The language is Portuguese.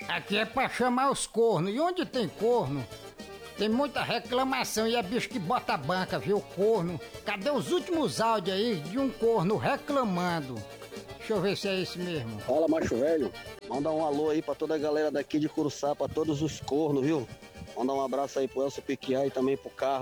Aqui é pra chamar os cornos. E onde tem corno, tem muita reclamação e é bicho que bota a banca, viu? Corno. Cadê os últimos áudios aí de um corno reclamando? Deixa eu ver se é esse mesmo. Fala, macho velho. Manda um alô aí pra toda a galera daqui de Curuçá, pra todos os cornos, viu? Manda um abraço aí pro Elcio Piquiá e também pro Carlos.